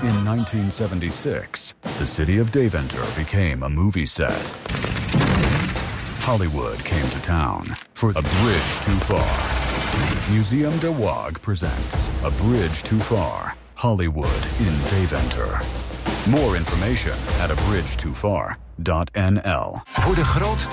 In 1976, the city of Deventer became a movie set. Hollywood came to town for A Bridge Too Far. Museum de Waag presents A Bridge Too Far, Hollywood in Deventer. More information at abridgetoofar.nl. Voor de grootste